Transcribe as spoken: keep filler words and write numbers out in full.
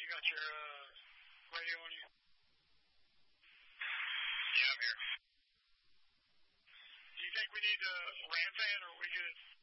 you got your uh, radio on you? Yeah, I'm here. Do you think we need a RAM fan, or are we good?